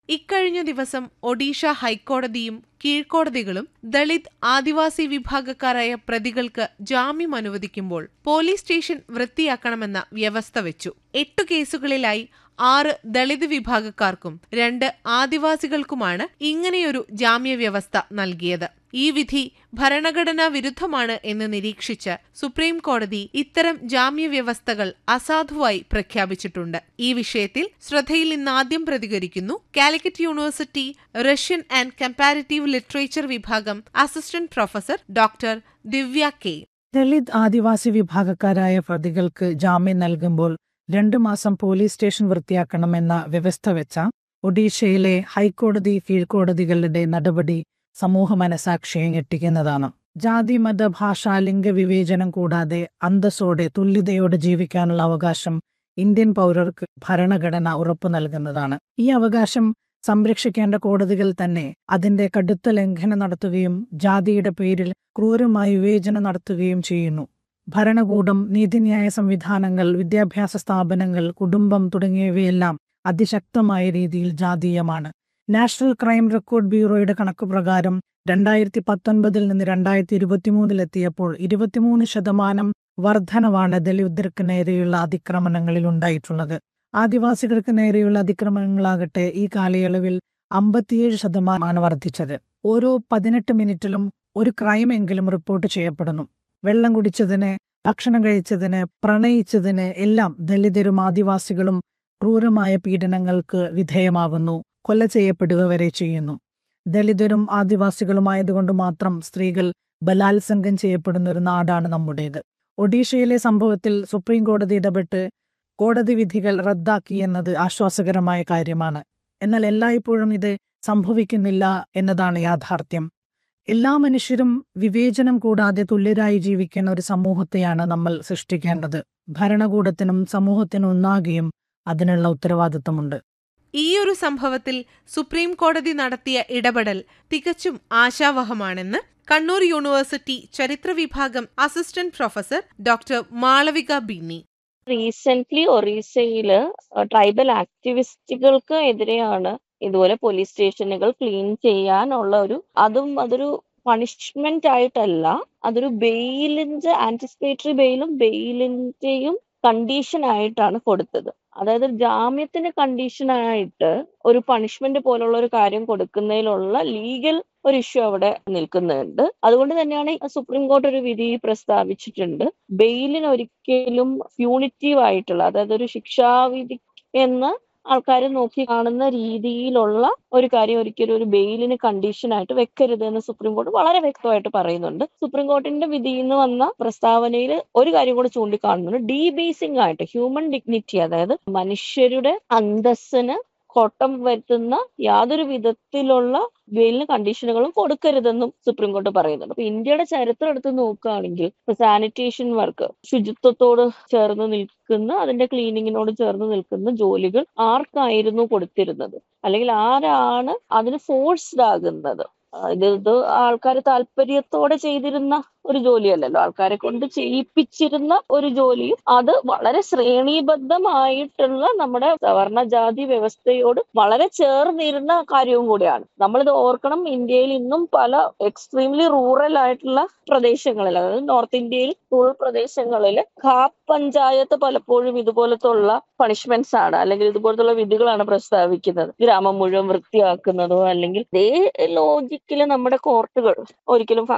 ഇക്കഴിഞ്ഞ ദിവസം ഒഡീഷ ഹൈക്കോടതിയും കീഴ്ക്കോടതികളും ദളിത് ആദിവാസി വിഭാഗക്കാരായ പ്രതികൾക്ക് ജാമ്യം അനുവദിക്കുമ്പോൾ പോലീസ് സ്റ്റേഷൻ വൃത്തിയാക്കണമെന്ന വ്യവസ്ഥ വെച്ചു. 8 കേസുകളിലായി 6 ദളിത് വിഭാഗക്കാർക്കും 2 ആദിവാസികൾക്കുമാണ് ഇങ്ങനെയൊരു ജാമ്യവ്യവസ്ഥ നൽകിയത്. ഈ വിധി ഭരണഘടനാ വിരുദ്ധമാണ് എന്ന് നിരീക്ഷിച്ച് സുപ്രീം കോടതി ഇത്തരം ജാമ്യവ്യവസ്ഥകൾ അസാധുവായി പ്രഖ്യാപിച്ചിട്ടുണ്ട്. ഈ വിഷയത്തിൽ ശ്രദ്ധയിൽ ഇന്നാദ്യം പ്രതികരിക്കുന്നു Calicut university Russian and comparative literature വിഭാഗം അസിസ്റ്റന്റ് പ്രൊഫസർ ഡോക്ടർ ദിവ്യ കെ. ദളിത് ആദിവാസി വിഭാഗക്കാരായ പ്രതികൾക്ക് ജാമ്യം നൽകുമ്പോൾ 2 മാസം പോലീസ് സ്റ്റേഷൻ വൃത്തിയാക്കണമെന്ന വ്യവസ്ഥ വെച്ച ഒഡീഷയിലെ ഹൈക്കോടതി കീഴ്ക്കോടതികളുടെ നടപടി സമൂഹ മനസാക്ഷിയെ ഞെട്ടിക്കുന്നതാണ്. ജാതി, മത, ഭാഷ, ലിംഗവിവേചനം കൂടാതെ അന്തസ്സോടെ തുല്യതയോടെ ജീവിക്കാനുള്ള അവകാശം ഇന്ത്യൻ പൗരർക്ക് ഭരണഘടന ഉറപ്പു നൽകുന്നതാണ്. ഈ അവകാശം സംരക്ഷിക്കേണ്ട കോടതികൾ തന്നെ അതിന്റെ കടുത്ത ലംഘനം നടത്തുകയും ജാതിയുടെ പേരിൽ ക്രൂരമായ വിവേചനം നടത്തുകയും ചെയ്യുന്നു. ഭരണകൂടം, നീതിന്യായ സംവിധാനങ്ങൾ, വിദ്യാഭ്യാസ സ്ഥാപനങ്ങൾ, കുടുംബം തുടങ്ങിയവയെല്ലാം അതിശക്തമായ രീതിയിൽ ജാതീയമാണ്. നാഷണൽ ക്രൈം റെക്കോർഡ് ബ്യൂറോയുടെ കണക്കുപ്രകാരം 2019 നിന്ന് 2023 23% വർധനവാണ് ദളിതർക്ക് നേരെയുള്ള അതിക്രമണങ്ങളിൽ ഉണ്ടായിട്ടുള്ളത്. ആദിവാസികൾക്ക് നേരെയുള്ള അതിക്രമങ്ങളാകട്ടെ ഈ കാലയളവിൽ 57% വർദ്ധിച്ചത്. ഓരോ 18 മിനിറ്റിലും ഒരു ക്രൈം എങ്കിലും റിപ്പോർട്ട് ചെയ്യപ്പെടുന്നു. വെള്ളം കുടിച്ചതിന്, ഭക്ഷണം കഴിച്ചതിന്, പ്രണയിച്ചതിന് എല്ലാം ദളിതരും ആദിവാസികളും ക്രൂരമായ പീഡനങ്ങൾക്ക് വിധേയമാവുന്നു, കൊല ചെയ്യപ്പെടുക വരെ ചെയ്യുന്നു. ദളിതരും ആദിവാസികളുമായതുകൊണ്ട് മാത്രം സ്ത്രീകൾ ബലാത്സംഗം ചെയ്യപ്പെടുന്ന ഒരു നാടാണ് നമ്മുടേത്. ഒഡീഷയിലെ സംഭവത്തിൽ സുപ്രീം കോടതി ഇടപെട്ട് കോടതി വിധികൾ റദ്ദാക്കി എന്നത് ആശ്വാസകരമായ കാര്യമാണ്. എന്നാൽ എല്ലായ്പ്പോഴും ഇത് സംഭവിക്കുന്നില്ല എന്നതാണ് യാഥാർത്ഥ്യം. എല്ലാ മനുഷ്യരും വിവേചനം കൂടാതെ തുല്യരായി ജീവിക്കുന്ന ഒരു സമൂഹത്തെയാണ് നമ്മൾ സൃഷ്ടിക്കേണ്ടത്. ഭരണകൂടത്തിനും സമൂഹത്തിനും ഒന്നാകെയും അതിനുള്ള ഉത്തരവാദിത്തമുണ്ട്. ഈയൊരു സംഭവത്തിൽ സുപ്രീം കോടതി നടത്തിയ ഇടപെടൽ തികച്ചും ആശാവഹമാണെന്ന് കണ്ണൂർ യൂണിവേഴ്സിറ്റി ചരിത്ര വിഭാഗം assistant professor doctor Malavika Binny. Recent ഒറീസയില് tribal ആക്ടിവിസ്റ്റുകൾക്ക് എതിരെയാണ് ഇതുപോലെ പോലീസ് സ്റ്റേഷനുകൾ ക്ലീൻ ചെയ്യാനുള്ള അതൊരു പണിഷ്മെന്റ് ആയിട്ടല്ല, അതൊരു ബെയിലിന്റെ ആന്റിസിപ്പേറ്ററി ബെയിലും ബെയിലിന്റെയും കണ്ടീഷൻ ആയിട്ടാണ് കൊടുത്തത്. അതായത് ജാമ്യത്തിന് കണ്ടീഷനായിട്ട് ഒരു പണിഷ്മെന്റ് പോലുള്ള ഒരു കാര്യം കൊടുക്കുന്നതിലുള്ള ലീഗൽ ഒരു ഇഷ്യൂ അവിടെ നിൽക്കുന്നുണ്ട്. അതുകൊണ്ട് തന്നെയാണ് സുപ്രീം കോടതി ഒരു വിധി പ്രസ്താവിച്ചിട്ടുണ്ട്. ബെയിലിന് ഒരിക്കലും പ്യൂണിറ്റീവ് ആയിട്ടുള്ള, അതായത് ഒരു ശിക്ഷാവിധി എന്ന് ആൾക്കാർ നോക്കി കാണുന്ന രീതിയിലുള്ള ഒരു കാര്യം ഒരിക്കലും ഒരു ബെയിലിന് കണ്ടീഷനായിട്ട് വെക്കരുത് എന്ന് സുപ്രീം കോടതി വളരെ വ്യക്തമായിട്ട് പറയുന്നുണ്ട്. സുപ്രീം കോടതിന്റെ വിധിയിൽ നിന്ന് വന്ന പ്രസ്താവനയിൽ ഒരു കാര്യം കൂടെ ചൂണ്ടിക്കാണുന്നുണ്ട്. ഡീബേസിംഗ് ആയിട്ട് ഹ്യൂമൻ ഡിഗ്നിറ്റി, അതായത് മനുഷ്യരുടെ അന്തസ്സിന് കോട്ടം വരുത്തുന്ന യാതൊരു വിധത്തിലുള്ള ബെയിലിന് കണ്ടീഷനുകളും കൊടുക്കരുതെന്നും സുപ്രീം കോടതി പറയുന്നുണ്ട്. അപ്പൊ ഇന്ത്യയുടെ ചരിത്രം എടുത്ത് നോക്കുകയാണെങ്കിൽ സാനിറ്റേഷൻ വർക്ക്, ശുചിത്വത്തോട് ചേർന്ന് നിൽക്കുന്ന, അതിന്റെ ക്ലീനിങ്ങിനോട് ചേർന്ന് നിൽക്കുന്ന ജോലികൾ ആർക്കായിരുന്നു കൊടുത്തിരുന്നത്, അല്ലെങ്കിൽ ആരാണ് അതിന് ഫോഴ്സ്ഡ് ആകുന്നത്? ഇത് ആൾക്കാർ താല്പര്യത്തോടെ ചെയ്തിരുന്ന ഒരു ജോലിയല്ലല്ലോ, ആൾക്കാരെ കൊണ്ട് ചെയ്യിപ്പിച്ചിരുന്ന ഒരു ജോലിയും അത് വളരെ ശ്രേണീബദ്ധമായിട്ടുള്ള നമ്മുടെ സവർണ ജാതി വ്യവസ്ഥയോട് വളരെ ചേർന്നിരുന്ന കാര്യവും കൂടിയാണ്. നമ്മളിത് ഓർക്കണം. ഇന്ത്യയിൽ ഇന്നും പല എക്സ്ട്രീംലി റൂറൽ ആയിട്ടുള്ള പ്രദേശങ്ങളിൽ, അതായത് നോർത്ത് ഇന്ത്യയിൽ റൂറൽ പ്രദേശങ്ങളിൽ ഖാപ് പഞ്ചായത്ത് പലപ്പോഴും ഇതുപോലത്തുള്ള പണിഷ്മെന്റ്സ് ആണ്, അല്ലെങ്കിൽ ഇതുപോലത്തുള്ള വിധികളാണ് പ്രസ്താവിക്കുന്നത്. ഗ്രാമം മുഴുവൻ വൃത്തിയാക്കുന്നതോ അല്ലെങ്കിൽ ഇതേ ലോജിക്കില് നമ്മുടെ കോർട്ടുകൾ ഒരിക്കലും